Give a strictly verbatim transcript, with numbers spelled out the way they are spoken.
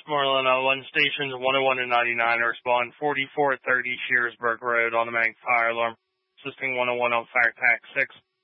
Westmoreland, uh, one stations one oh one and ninety-nine to respond. forty-four thirty Shearsburg Road, automatic fire alarm. Assisting one oh one on fire tac six.